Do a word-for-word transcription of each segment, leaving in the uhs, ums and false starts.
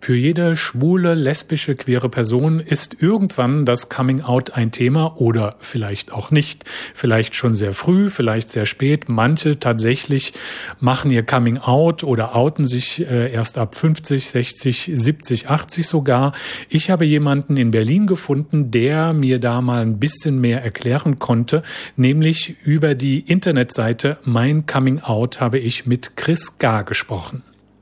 Für jede schwule, lesbische, queere Person ist irgendwann das Coming Out ein Thema oder vielleicht auch nicht. Vielleicht schon sehr früh, vielleicht sehr spät. Manche tatsächlich machen ihr Coming Out oder outen sich äh, erst ab fünfzig, sechzig, siebzig, achtzig sogar. Ich habe jemanden in Berlin gefunden, der mir da mal ein bisschen mehr erklären konnte, nämlich über die Internetseite Mein Coming Out habe ich mit Chris Gar gesprochen.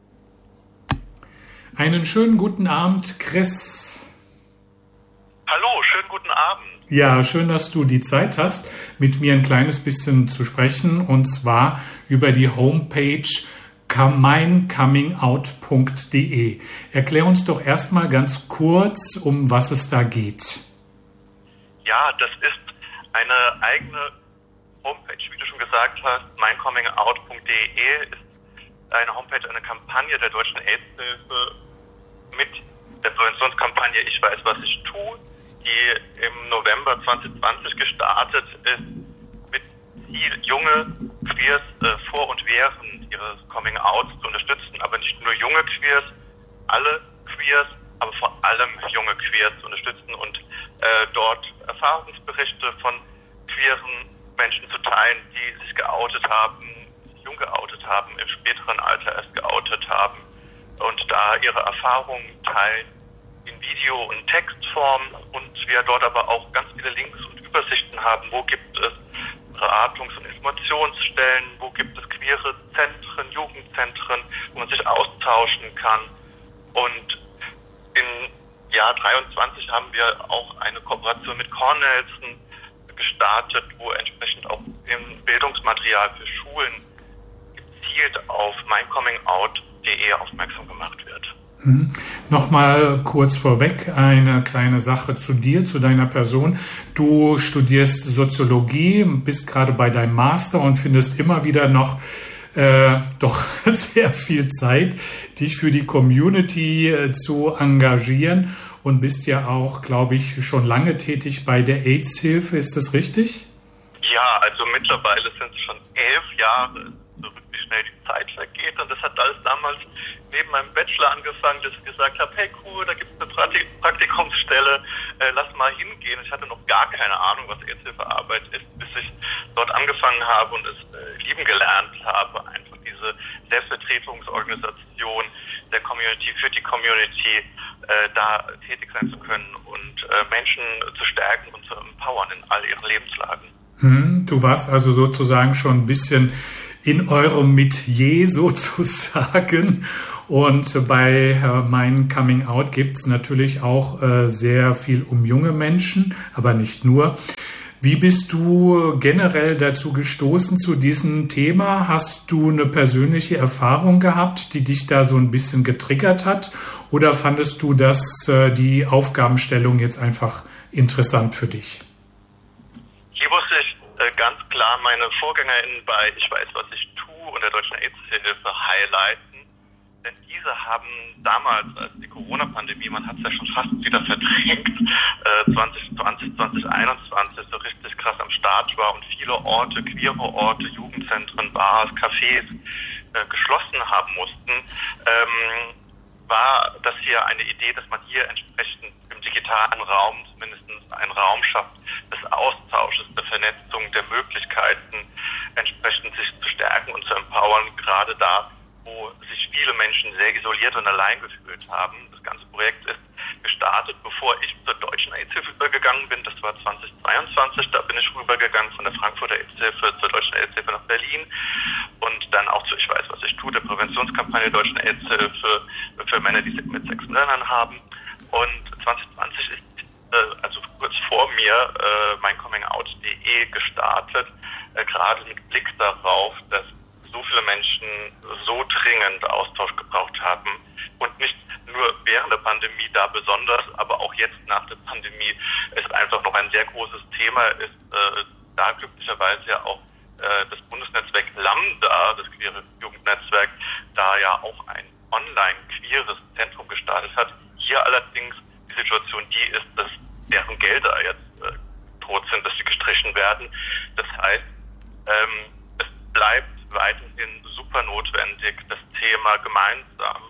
Einen schönen guten Abend, Chris. Hallo, schönen guten Abend. Ja, schön, dass du die Zeit hast, mit mir ein kleines bisschen zu sprechen, und zwar über die Homepage mein coming out punkt de. Erklär uns doch erstmal ganz kurz, um was es da geht. Ja, das ist eine eigene Homepage, wie du schon gesagt hast. mein coming out punkt de ist eine Homepage, eine Kampagne der Deutschen AIDS-Hilfe mit der Präventionskampagne Ich weiß, was ich tue, die im November zwanzig zwanzig gestartet ist, mit Ziel, junge Queers äh, vor und während ihres Coming-Outs zu unterstützen, aber nicht nur junge Queers, alle Queers, aber vor allem junge Queers zu unterstützen und äh, dort Erfahrungsberichte von queeren Menschen zu teilen, die sich geoutet haben, jung geoutet haben, im späteren Alter erst geoutet haben und da ihre Erfahrungen teilen in Video- und Textform, und wir dort aber auch ganz viele Links und Übersichten haben, wo gibt es Beratungs- und Informationsstellen, wo gibt es queere Zentren, Jugendzentren, wo man sich austauschen kann. Und im Jahr dreiundzwanzig haben wir auch eine Kooperation mit Cornelsen gestartet, wo entsprechend auch im Bildungsmaterial für Schulen gezielt auf mein coming out punkt de aufmerksam gemacht wird. Mhm. Nochmal kurz vorweg eine kleine Sache zu dir, zu deiner Person. Du studierst Soziologie, bist gerade bei deinem Master und findest immer wieder noch äh, doch sehr viel Zeit, dich für die Community äh, zu engagieren, und bist ja auch, glaube ich, schon lange tätig bei der AIDS-Hilfe. Ist das richtig? Ja, also mittlerweile sind es schon elf Jahre, zurück, wie schnell die Zeit vergeht. Und das hat alles damals neben meinem Bachelor angefangen, dass ich gesagt habe, hey cool, da gibt es eine Praktikumsstelle, äh, lass mal hingehen. Ich hatte noch gar keine Ahnung, was AIDS-Hilfearbeit ist, bis ich dort angefangen habe und es äh, lieben gelernt habe, einfach diese Selbstvertretungsorganisation der Community, für die Community, äh, da tätig sein zu können und äh, Menschen zu stärken und zu empowern in all ihren Lebenslagen. Hm, du warst also sozusagen schon ein bisschen in eurem Metier sozusagen. Und bei äh, Mein Coming Out gibt es natürlich auch äh, sehr viel um junge Menschen, aber nicht nur. Wie bist du generell dazu gestoßen zu diesem Thema? Hast du eine persönliche Erfahrung gehabt, die dich da so ein bisschen getriggert hat? Oder fandest du, dass äh, die Aufgabenstellung jetzt einfach interessant für dich? Hier muss ich äh, ganz klar meine VorgängerInnen bei Ich weiß, was ich tue und der Deutschen AIDS-Hilfe highlighten. Denn diese haben damals, als die Corona-Pandemie, man hat es ja schon fast wieder verdrängt, äh, zwanzig zwanzig, zwanzig einundzwanzig so richtig krass am Start war und viele Orte, queere Orte, Jugendzentren, Bars, Cafés äh, geschlossen haben mussten, ähm, war das hier eine Idee, dass man hier entsprechend im digitalen Raum zumindest einen Raum schafft des Austausches, der Vernetzung, der Möglichkeiten, entsprechend sich zu stärken und zu empowern, gerade da, wo sich viele Menschen sehr isoliert und allein gefühlt haben. Das ganze Projekt ist gestartet, bevor ich zur Deutschen AIDS-Hilfe übergegangen bin. Das war zwanzig zweiundzwanzig. Da bin ich rübergegangen von der Frankfurter AIDS-Hilfe zur Deutschen AIDS-Hilfe nach Berlin und dann auch zu Ich weiß, was ich tue, der Präventionskampagne der Deutschen AIDS-Hilfe für Männer, die mit Sex mit Männern haben. Und zwanzig zwanzig ist, äh, also kurz vor mir, äh, mein coming out punkt de gestartet, äh, gerade mit Blick darauf, dass so viele Menschen so dringend Austausch gebraucht haben und nicht nur während der Pandemie da besonders, aber auch jetzt nach der Pandemie ist einfach noch ein sehr großes Thema, ist äh, da glücklicherweise ja auch äh, das Bundesnetzwerk Lambda, das queere Jugendnetzwerk, da ja auch ein online-queeres Zentrum gestartet hat. Hier allerdings die Situation die ist, dass deren Gelder jetzt äh, tot sind, dass sie gestrichen werden. Das heißt, ähm, es bleibt weiterhin super notwendig, das Thema gemeinsam äh,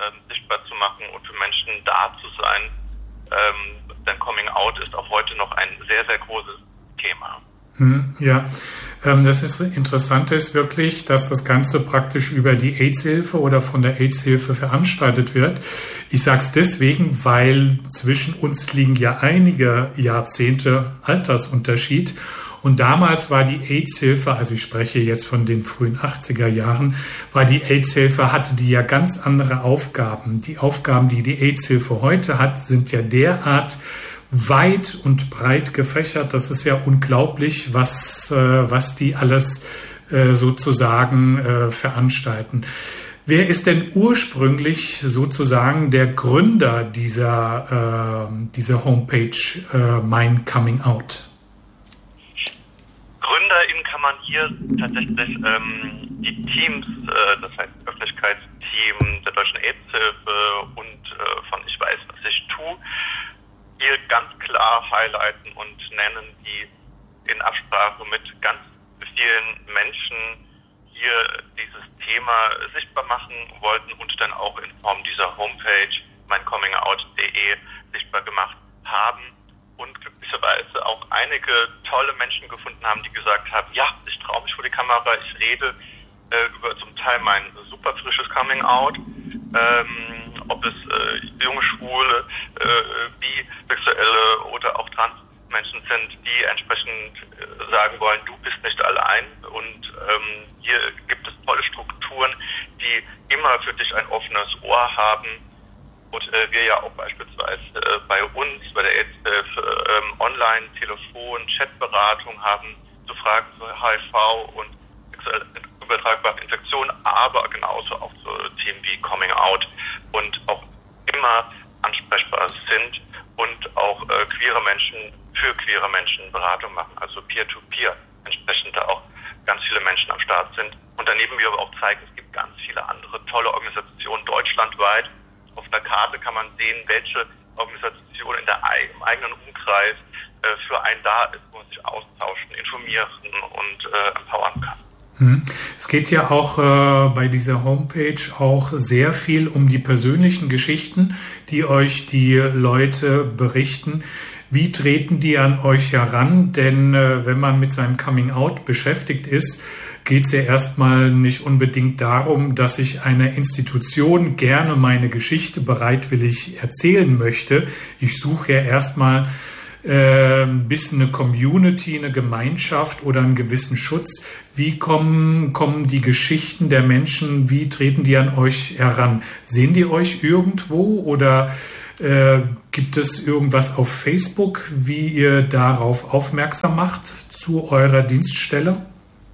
ähm, sichtbar zu machen und für Menschen da zu sein. Ähm, denn Coming Out ist auch heute noch ein sehr, sehr großes Thema. Hm, ja, ähm, das ist interessant ist wirklich, dass das Ganze praktisch über die AIDS-Hilfe oder von der AIDS-Hilfe veranstaltet wird. Ich sage es deswegen, weil zwischen uns liegen ja einige Jahrzehnte Altersunterschied. Und damals war die AIDS-Hilfe, also ich spreche jetzt von den frühen achtziger Jahren, war die AIDS-Hilfe, hatte die ja ganz andere Aufgaben. Die Aufgaben, die die AIDS-Hilfe heute hat, sind ja derart weit und breit gefächert. Das ist ja unglaublich, was, äh, was die alles äh, sozusagen äh, veranstalten. Wer ist denn ursprünglich sozusagen der Gründer dieser, äh, dieser Homepage äh, Mein Coming Out? GründerInnen kann man hier tatsächlich ähm, die Teams, äh, das heißt Öffentlichkeitsteam der Deutschen AIDS-Hilfe und äh, von Ich weiß, was ich tue, hier ganz klar highlighten und nennen, die in Absprache mit ganz vielen Menschen hier dieses Thema sichtbar machen wollten und dann auch in Form dieser Homepage mein coming out punkt de sichtbar gemacht haben und glücklicherweise auch einige tolle Menschen gefunden haben, die gesagt haben, ja, ich traue mich vor die Kamera, ich rede äh, über zum Teil mein super frisches Coming Out, ähm, ob es äh, junge Schwule, äh, bisexuelle oder auch Transmenschen sind, die entsprechend äh, sagen wollen, du bist nicht allein. Und ähm, hier gibt es tolle Strukturen, die immer für dich ein offenes Ohr haben. Und äh, wir ja auch beispielsweise äh, bei uns, bei der AIDS-Hilfe, äh, Online-, Telefon-, Chatberatung haben zu Fragen zu H I V und sexuell übertragbaren Infektionen, aber genauso auch zu Themen wie Coming Out und auch immer ansprechbar sind und auch äh, queere Menschen für queere Menschen Beratung machen, also Peer-to-Peer, entsprechend da auch ganz viele Menschen am Start sind. Und daneben wir aber auch zeigen, es gibt ganz viele andere tolle Organisationen deutschlandweit. Auf einer Karte kann man sehen, welche Organisation in der, im eigenen Umkreis äh, für einen da ist, wo man sich austauschen, informieren und äh, empowern kann. Es geht ja auch äh, bei dieser Homepage auch sehr viel um die persönlichen Geschichten, die euch die Leute berichten. Wie treten die an euch heran? Denn äh, wenn man mit seinem Coming Out beschäftigt ist, geht es ja erstmal nicht unbedingt darum, dass ich einer Institution gerne meine Geschichte bereitwillig erzählen möchte. Ich suche ja erstmal äh, ein bisschen eine Community, eine Gemeinschaft oder einen gewissen Schutz. Wie kommen, kommen die Geschichten der Menschen, wie treten die an euch heran? Sehen die euch irgendwo oder äh, gibt es irgendwas auf Facebook, wie ihr darauf aufmerksam macht zu eurer Dienststelle?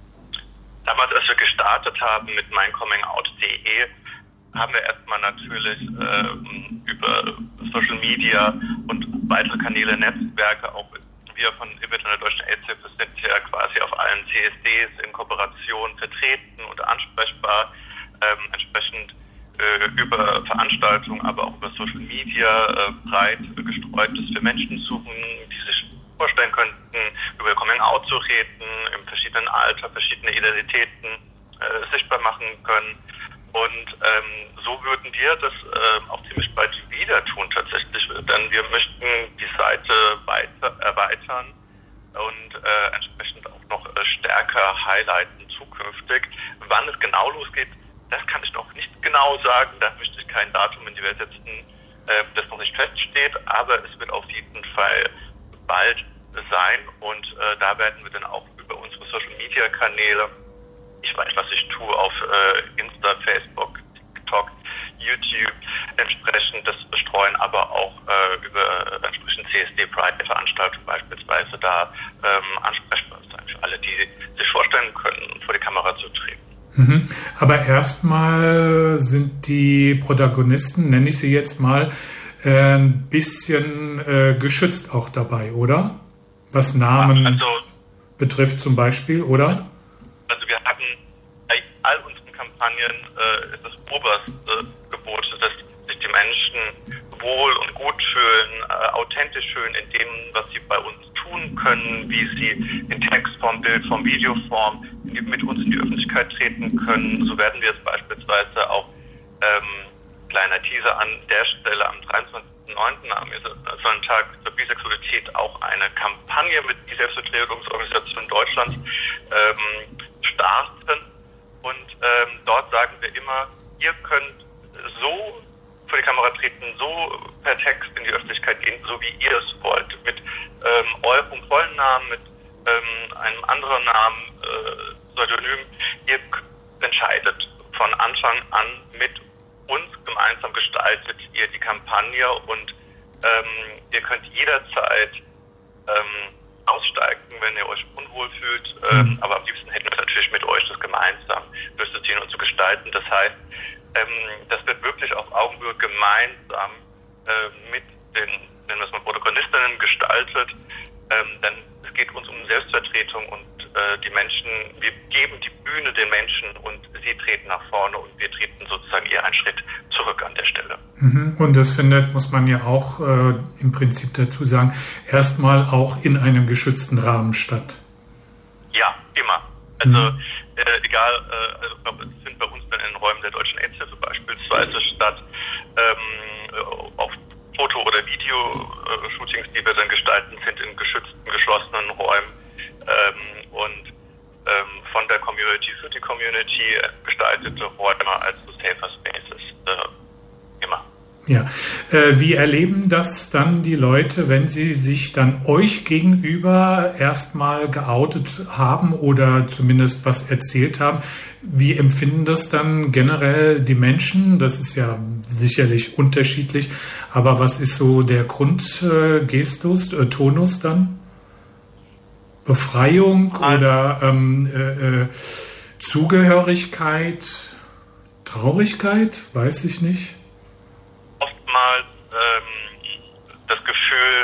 Damals, als wir gestartet haben mit mein coming out punkt de, haben wir erstmal natürlich äh, über Social Media und weitere Kanäle, Netzwerke, auch wir von I B I T und der Deutschen AIDS-Hilfe sind ja quasi auf allen C S Ds in Kooperation vertreten und ansprechbar, ähm, entsprechend äh, über Veranstaltungen, aber auch über Social Media äh, breit gestreut, dass wir Menschen suchen, die sich vorstellen könnten, über Coming Out zu reden, im verschiedenen Alter, verschiedene Identitäten äh, sichtbar machen können. Und ähm, so würden wir das äh, auch ziemlich bald wieder tun tatsächlich, denn wir möchten die Seite weiter erweitern und äh, entsprechend auch noch äh, stärker highlighten zukünftig. Wann es genau losgeht, das kann ich noch nicht genau sagen, da möchte ich kein Datum in die Welt setzen, äh, das noch nicht feststeht, aber es wird auf jeden Fall bald sein und äh, da werden wir dann auch über unsere Social Media Kanäle, ich weiß, was ich tue, auf äh, Insta, Facebook, TikTok, YouTube entsprechend das bestreuen, aber auch äh, über entsprechend C S D Pride Veranstaltungen beispielsweise da ähm, ansprechbar sein für alle, die sich vorstellen können, vor die Kamera zu treten. Mhm. Aber erstmal sind die Protagonisten, nenne ich sie jetzt mal, äh, ein bisschen äh, geschützt auch dabei, oder? Was Namen also, betrifft zum Beispiel, oder? Also wir hatten bei all unseren Kampagnen äh, ist das oberste Gebot, dass sich die Menschen wohl und gut fühlen, äh, authentisch fühlen in dem, was sie bei uns tun können, wie sie in Textform, Bildform, Videoform mit uns in die Öffentlichkeit treten können. So werden wir es beispielsweise auch ähm, kleiner Teaser an der Stelle, am dreiundzwanzigsten neunten am Internationalen Tag zur Bisexualität auch eine Kampagne mit die Selbstvertretungsorganisation Deutschlands ähm, starten. Und ähm, dort sagen wir immer, ihr könnt so vor die Kamera treten, so per Text in die Öffentlichkeit gehen, so wie ihr es wollt. Mit ähm, eurem vollen Namen, mit ähm, einem anderen Namen, äh, Pseudonym. Ihr entscheidet von Anfang an mit uns gemeinsam, gestaltet ihr die Kampagne und ähm, ihr könnt jederzeit ähm, aussteigen, wenn ihr euch unwohl fühlt. Ähm, aber am liebsten hätten wir es natürlich mit euch, das gemeinsam durchzuziehen und zu gestalten. Das heißt, ähm, das wird wirklich auf Augenhöhe gemeinsam äh, mit den, nennen wir es mal, Protagonistinnen gestaltet. Ähm, denn es geht uns um Selbstvertretung und äh, die Menschen, wir geben die Bühne den Menschen und sie treten nach vorne und wir treten sozusagen eher einen Schritt zurück an der Stelle. Und das findet, muss man ja auch äh, im Prinzip dazu sagen, erstmal auch in einem geschützten Rahmen statt. Ja, immer. Also mhm. äh, egal, äh, also, es sind bei uns dann in den Räumen der Deutschen AIDS-Hilfe beispielsweise statt ähm, auf Foto- oder Video-Shootings, die wir dann gestalten, sind in geschützten, geschlossenen Räumen ähm, und ähm, von der Community für die Community gestaltete Räume als so Safer Spaces. Äh, immer. Ja. Äh, wie erleben das dann die Leute, wenn sie sich dann euch gegenüber erstmal geoutet haben oder zumindest was erzählt haben? Wie empfinden das dann generell die Menschen? Das ist ja sicherlich unterschiedlich, aber was ist so der Grundgestus, äh, Tonus dann? Befreiung oder ähm, äh, äh, Zugehörigkeit, Traurigkeit, weiß ich nicht. Oftmals ähm, das Gefühl,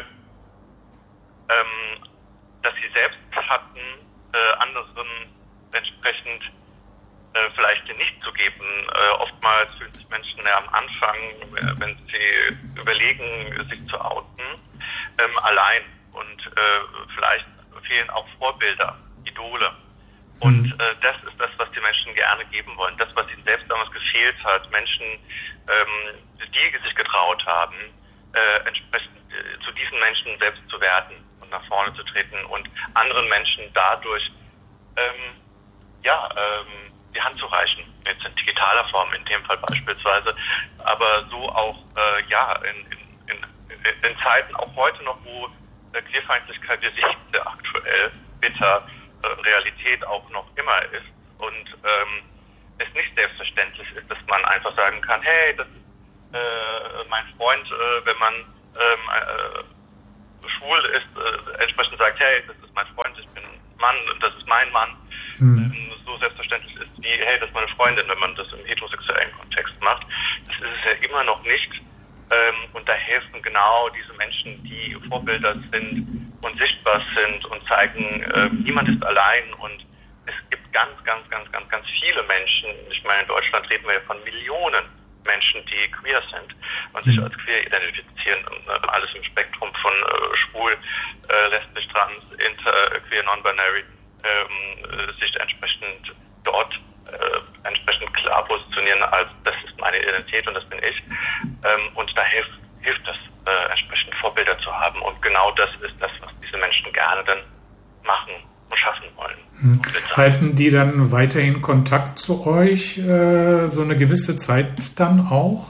ähm, dass sie selbst hatten, äh, anderen entsprechend äh, vielleicht nicht zu geben. Äh, oftmals fühlen sich Menschen ja am Anfang, äh, wenn sie überlegen, sich zu outen, ähm, allein und äh, vielleicht fehlen auch Vorbilder, Idole. Und äh, das ist das, was die Menschen gerne geben wollen. Das, was ihnen selbst damals gefehlt hat. Menschen, ähm, die sich getraut haben, äh, entsprechend äh, zu diesen Menschen selbst zu werden und nach vorne zu treten und anderen Menschen dadurch ähm, ja, ähm, die Hand zu reichen. Jetzt in digitaler Form in dem Fall beispielsweise. Aber so auch äh, ja in, in, in, in Zeiten auch heute noch, wo Queerfeindlichkeit, wir sehen sehr aktuell, bitter, äh, Realität auch noch immer ist und ähm, es nicht selbstverständlich ist, dass man einfach sagen kann, hey, das ist äh, mein Freund, äh, wenn man ähm, äh, schwul ist, äh, entsprechend sagt, hey, das ist mein Freund, ich bin Mann und das ist mein Mann, mhm. ähm, so selbstverständlich ist wie, hey, das ist meine Freundin, wenn man das im heterosexuellen Kontext macht. Das ist es ja immer noch nicht. Ähm, und da helfen genau diese Menschen, die Vorbilder sind und sichtbar sind und zeigen, äh, niemand ist allein und es gibt ganz, ganz, ganz, ganz, ganz viele Menschen, ich meine, in Deutschland reden wir ja von Millionen Menschen, die queer sind und sich als queer identifizieren, äh, alles im Spektrum von äh, schwul, äh, lesbisch, trans, inter, queer, non-binary, ähm, sich entsprechend dort äh, entsprechend klar positionieren als das ist meine Identität und das bin ich. Ähm, und da hilft, hilft es, äh, entsprechend Vorbilder zu haben. Und genau das ist das, was diese Menschen gerne dann machen und schaffen wollen. Hm. Halten die dann weiterhin Kontakt zu euch, äh, so eine gewisse Zeit dann auch?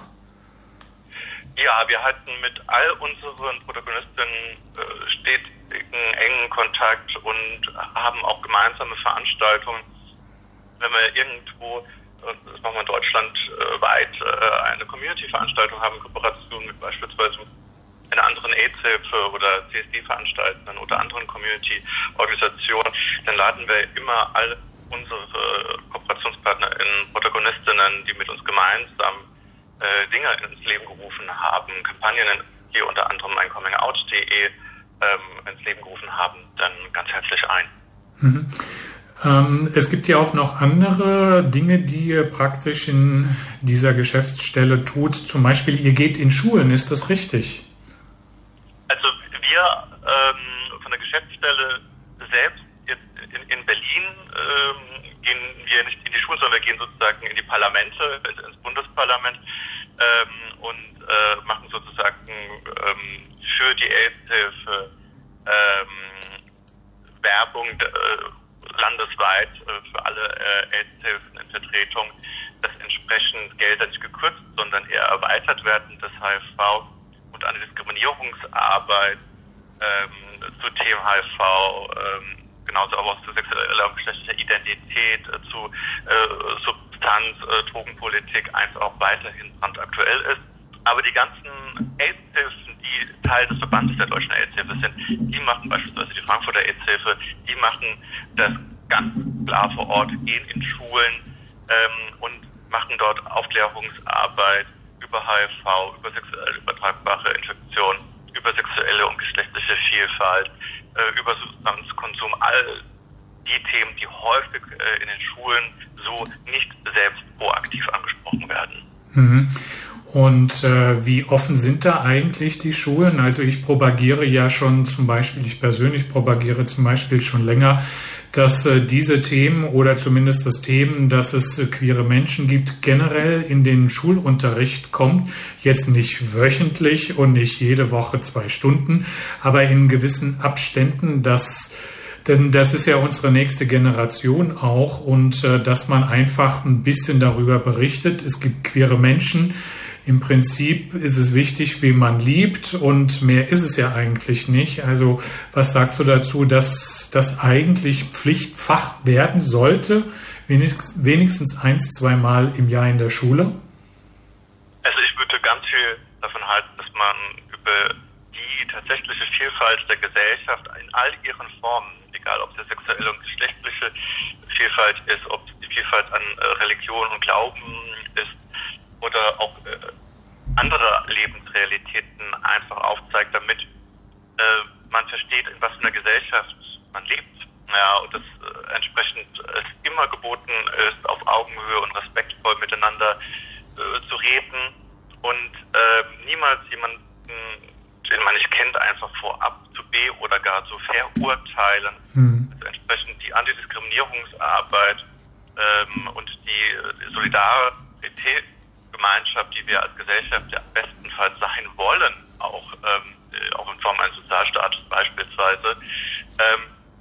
Ja, wir halten mit all unseren Protagonistinnen äh, stetigen, engen Kontakt und haben auch gemeinsame Veranstaltungen. Wenn wir irgendwo, das machen wir deutschlandweit, eine Community-Veranstaltung haben, in Kooperation mit beispielsweise einer anderen AIDS-Hilfe oder C S D-Veranstaltern oder anderen Community-Organisationen, dann laden wir immer all unsere KooperationspartnerInnen, Protagonistinnen, die mit uns gemeinsam äh, Dinge ins Leben gerufen haben, Kampagnen, hier unter anderem ein coming out punkt de ähm, ins Leben gerufen haben, dann ganz herzlich ein. Mhm. Ähm, es gibt ja auch noch andere Dinge, die ihr praktisch in dieser Geschäftsstelle tut. Zum Beispiel, ihr geht in Schulen, ist das richtig? Also wir ähm, von der Geschäftsstelle selbst jetzt in, in Berlin ähm, gehen wir nicht in die Schulen, sondern wir gehen sozusagen in die Parlamente, ins Bundesparlament. Ähm, ähm, und äh, machen sozusagen ähm, für die AIDS-Hilfe ähm, Werbung äh, landesweit äh, für alle äh, AIDS-Hilfen in Vertretung, dass entsprechend Gelder nicht gekürzt, sondern eher erweitert werden, das H I V und eine Diskriminierungsarbeit ähm, zu Themen H I V, ähm, genauso aber auch zu sexueller und geschlechtlicher Identität, äh, zu äh, Substanz, äh, Drogenpolitik eins auch weiterhin brandaktuell ist. Aber die ganzen AIDS-Hilfen, die Teil des Verbandes der deutschen AIDS-Hilfe sind, die machen beispielsweise die Frankfurter AIDS-Hilfe, die machen das ganz klar vor Ort, gehen in Schulen ähm, und machen dort Aufklärungsarbeit über H I V, über sexuell übertragbare Infektionen, über sexuelle und geschlechtliche Vielfalt, äh, über Substanzkonsum, all die Themen, die häufig äh, in den Schulen so nicht selbst proaktiv angesprochen werden. Mhm. Und äh, wie offen sind da eigentlich die Schulen? Also ich propagiere ja schon zum Beispiel, ich persönlich propagiere zum Beispiel schon länger, dass äh, diese Themen oder zumindest das Themen, dass es äh, queere Menschen gibt, generell in den Schulunterricht kommt. Jetzt nicht wöchentlich und nicht jede Woche zwei Stunden, aber in gewissen Abständen, dass denn das ist ja unsere nächste Generation auch und äh, dass man einfach ein bisschen darüber berichtet. Es gibt queere Menschen. Im Prinzip ist es wichtig, wen man liebt und mehr ist es ja eigentlich nicht. Also was sagst du dazu, dass das eigentlich Pflichtfach werden sollte, wenigstens eins, zweimal im Jahr in der Schule? Also ich würde ganz viel davon halten, dass man über die tatsächliche Vielfalt der Gesellschaft in all ihren Formen, egal ob es sexuelle und geschlechtliche Vielfalt ist, ob es die Vielfalt an Religion und Glauben ist, oder auch äh, andere Lebensrealitäten einfach aufzeigt, damit äh, man versteht, in was für einer Gesellschaft man lebt. Ja, und das äh, entsprechend es immer geboten ist, auf Augenhöhe und respektvoll miteinander äh, zu reden und äh, niemals jemanden, den man nicht kennt, einfach vorab zu be- oder gar zu verurteilen. Mhm. Also entsprechend die Antidiskriminierungsarbeit ähm, und die Solidarität Gemeinschaft, die wir als Gesellschaft ja bestenfalls sein wollen, auch, ähm, auch in Form eines Sozialstaates beispielsweise, ähm,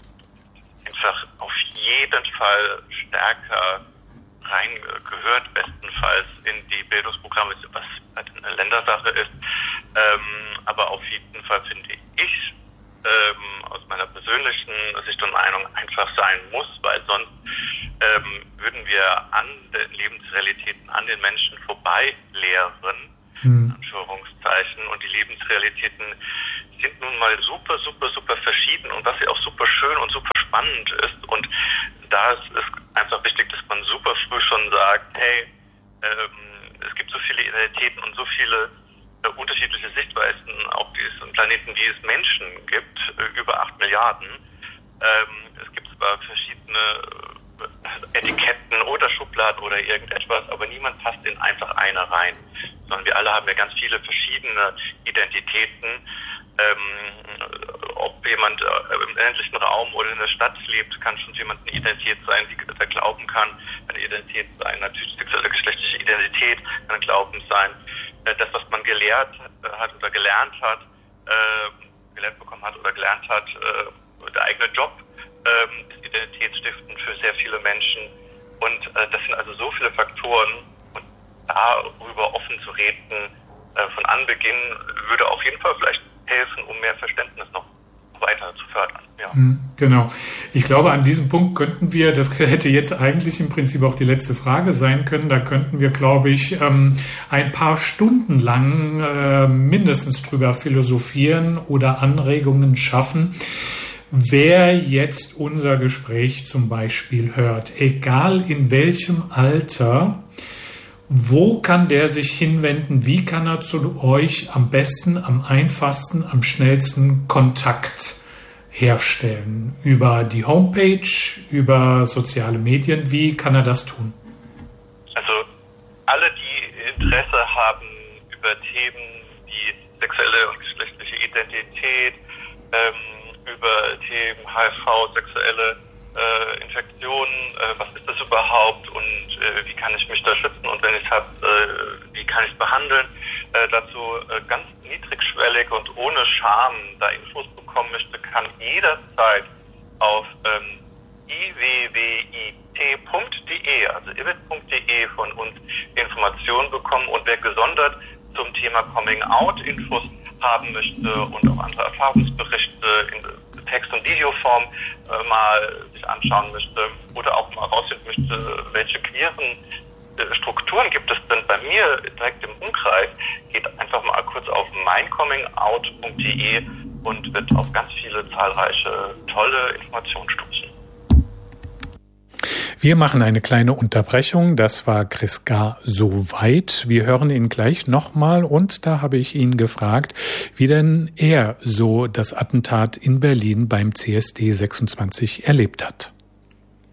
einfach auf jeden Fall stärker reingehört, bestenfalls in die Bildungsprogramme, was halt eine Ländersache ist, ähm, aber auf jeden Fall finde ich ähm, aus meiner persönlichen Sicht und Meinung einfach sein muss, weil sonst ähm, würden wir an den Lebensrealitäten, an den Menschen vorbei lehren, hm. in Anführungszeichen, und die Lebensrealitäten sind nun mal super, super, super verschieden und was ja auch super schön und super spannend ist, und da ist es einfach wichtig, dass man super früh schon sagt, hey, ähm, es gibt so viele Identitäten und so viele äh, unterschiedliche Sichtweisen auf diesem Planeten, wie es Menschen gibt, äh, über acht Milliarden. Ähm, es gibt zwar verschiedene äh, Etiketten oder Schubladen oder irgendetwas, aber niemand passt in einfach eine rein, sondern wir alle haben ja ganz viele verschiedene Identitäten. Ähm, ob jemand äh, im ländlichen Raum oder in der Stadt lebt, kann schon jemand eine Identität sein, die der glauben kann. Eine Identität sein, natürlich sexuelle geschlechtliche Identität kann Glauben sein. Äh, das, was man gelehrt äh, hat oder gelernt hat, äh, gelernt bekommen hat oder gelernt hat, äh, der eigene Job äh, ist identitätsstiftend für sehr viele Menschen. Und äh, das sind also so viele Faktoren, und darüber offen zu reden äh, von Anbeginn würde auf jeden Fall vielleicht helfen, um mehr Verständnis noch weiter zu fördern. Ja. Genau. Ich glaube, an diesem Punkt könnten wir, das hätte jetzt eigentlich im Prinzip auch die letzte Frage sein können, da könnten wir, glaube ich, ein paar Stunden lang mindestens drüber philosophieren oder Anregungen schaffen. Wer jetzt unser Gespräch zum Beispiel hört, egal in welchem Alter, wo kann der sich hinwenden? Wie kann er zu euch am besten, am einfachsten, am schnellsten Kontakt herstellen? Über die Homepage, über soziale Medien? Wie kann er das tun? Also alle, die Interesse haben über Themen wie sexuelle und geschlechtliche Identität, ähm, über Themen H I V, sexuelle äh, Infektionen, äh, was ist das überhaupt und äh, wie kann ich mich da schützen und wenn ich es habe, äh, wie kann ich es behandeln. Äh, dazu äh, ganz niedrigschwellig und ohne Scham da Infos bekommen möchte, kann jederzeit auf ähm, i w w i t punkt d e, also iwit punkt d e von uns Informationen bekommen und wer gesondert zum Thema Coming Out Infos haben möchte und auch andere Erfahrungsberichte in Text- und Videoform äh, mal sich anschauen möchte oder auch mal rausfinden möchte, welche queeren äh, Strukturen gibt es denn bei mir direkt im Umkreis, geht einfach mal kurz auf mein coming out punkt d e und wird auf ganz viele zahlreiche tolle Informationen stoßen. Wir machen eine kleine Unterbrechung. Das war Chris Gar soweit. Wir hören ihn gleich nochmal und da habe ich ihn gefragt, wie denn er so das Attentat in Berlin beim C S D sechsundzwanzig erlebt hat.